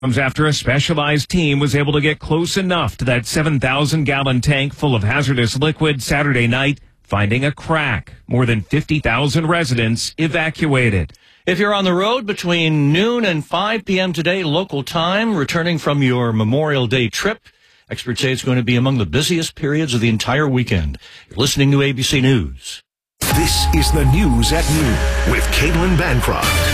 Comes after a specialized team was able to get close enough to that 7,000-gallon tank full of hazardous liquid Saturday night, finding a crack. More than 50,000 residents evacuated. If you're on the road between noon and 5 p.m. today, local time, returning from your Memorial Day trip, experts say it's going to be among the busiest periods of the entire weekend. You're listening to ABC News. This is the News at Noon with Caitlin Bancroft.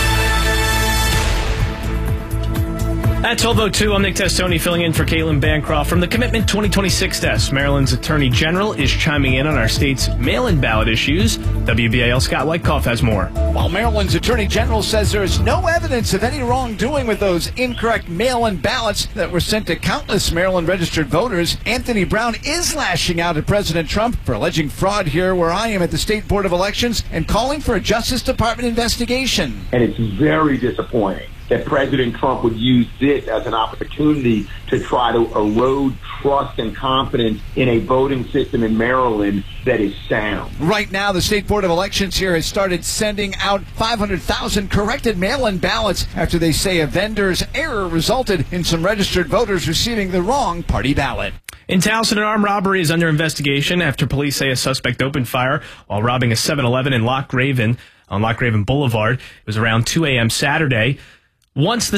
At 12:02, I'm Nick Testoni filling in for Caitlin Bancroft from the Commitment 2026 desk. Maryland's Attorney General is chiming in on our state's mail-in ballot issues. WBAL Scott Whitecoff has more. While Maryland's Attorney General says there is no evidence of any wrongdoing with those incorrect mail-in ballots that were sent to countless Maryland registered voters, Anthony Brown is lashing out at President Trump for alleging fraud here where I am at the State Board of Elections and calling for a Justice Department investigation. And it's very disappointing that President Trump would use this as an opportunity to try to erode trust and confidence in a voting system in Maryland that is sound. Right now, the State Board of Elections here has started sending out 500,000 corrected mail-in ballots after they say a vendor's error resulted in some registered voters receiving the wrong party ballot. In Towson, an armed robbery is under investigation after police say a suspect opened fire while robbing a 7-Eleven in Loch Raven on Loch Raven Boulevard. It was around 2 a.m. Saturday. Once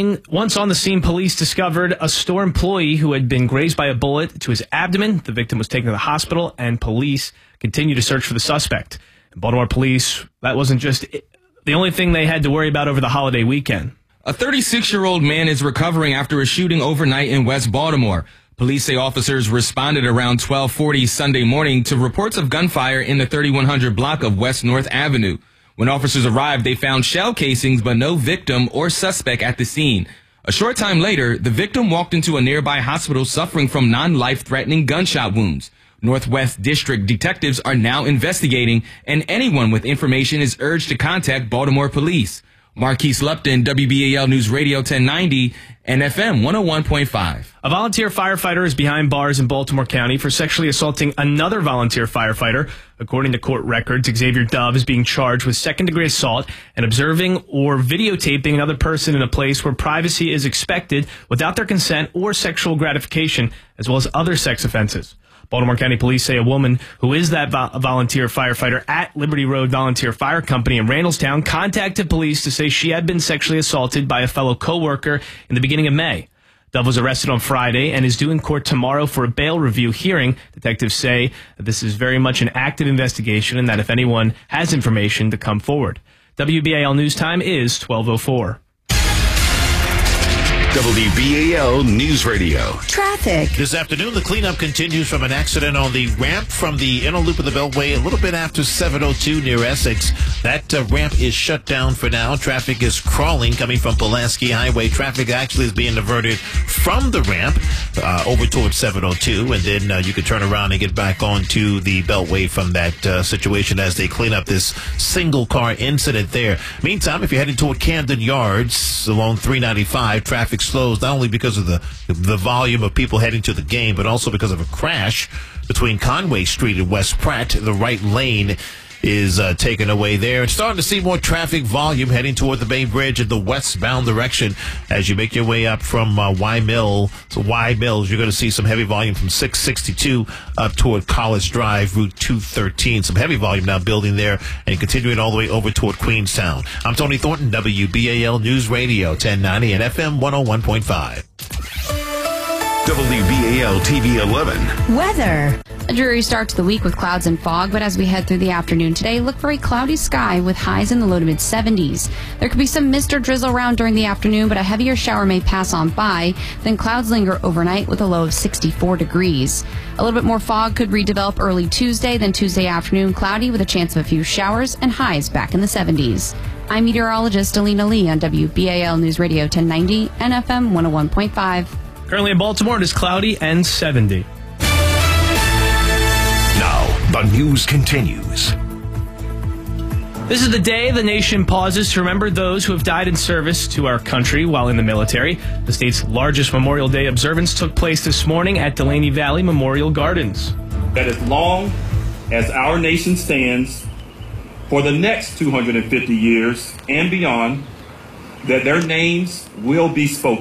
on the scene, police discovered a store employee who had been grazed by a bullet to his abdomen. The victim was taken to the hospital, and police continue to search for the suspect. Baltimore police, that wasn't just the only thing they had to worry about over the holiday weekend. A 36-year-old man is recovering after a shooting overnight in West Baltimore. Police say officers responded around 12:40 Sunday morning to reports of gunfire in the 3100 block of West North Avenue. When officers arrived, they found shell casings but no victim or suspect at the scene. A short time later, the victim walked into a nearby hospital suffering from non-life-threatening gunshot wounds. Northwest District detectives are now investigating, and anyone with information is urged to contact Baltimore Police. Marquise Lupton, WBAL News Radio 1090 and FM 101.5. A volunteer firefighter is behind bars in Baltimore County for sexually assaulting another volunteer firefighter. According to court records, Xavier Dove is being charged with second-degree assault and observing or videotaping another person in a place where privacy is expected without their consent or sexual gratification, as well as other sex offenses. Baltimore County Police say a woman who is that volunteer firefighter at Liberty Road Volunteer Fire Company in Randallstown contacted police to say she had been sexually assaulted by a fellow coworker in the beginning of May. Dove was arrested on Friday and is due in court tomorrow for a bail review hearing. Detectives say that this is very much an active investigation and that if anyone has information to come forward. WBAL News Time is 12:04. WBAL News Radio. Traffic. This afternoon, the cleanup continues from an accident on the ramp from the inner loop of the Beltway a little bit after 7:02 near Essex. That ramp is shut down for now. Traffic is crawling coming from Pulaski Highway. Traffic actually is being diverted from the ramp over towards 7:02, and then you can turn around and get back onto the Beltway from that situation as they clean up this single car incident there. Meantime, if you're heading toward Camden Yards along 395, traffic slows not only because of the volume of people heading to the game, but also because of a crash between Conway Street and West Pratt. The right lane is taken away there. And starting to see more traffic volume heading toward the Bay Bridge in the westbound direction as you make your way up from Y Mills. You're going to see some heavy volume from 662 up toward College Drive, Route 213. Some heavy volume now building there and continuing all the way over toward Queenstown. I'm Tony Thornton, WBAL News Radio 1090 and FM 101.5. WBAL TV 11. Weather. A dreary start to the week with clouds and fog, but as we head through the afternoon today, look for a cloudy sky with highs in the low to mid 70s. There could be some mist or drizzle around during the afternoon, but a heavier shower may pass on by. Then clouds linger overnight with a low of 64 degrees. A little bit more fog could redevelop early Tuesday, then Tuesday afternoon cloudy with a chance of a few showers and highs back in the 70s. I'm meteorologist Alina Lee on WBAL News Radio 1090 and FM 101.5. Currently in Baltimore, it is cloudy and 70. Now, the news continues. This is the day the nation pauses to remember those who have died in service to our country while in the military. The state's largest Memorial Day observance took place this morning at Delaney Valley Memorial Gardens. That as long as our nation stands for the next 250 years and beyond, that their names will be spoken.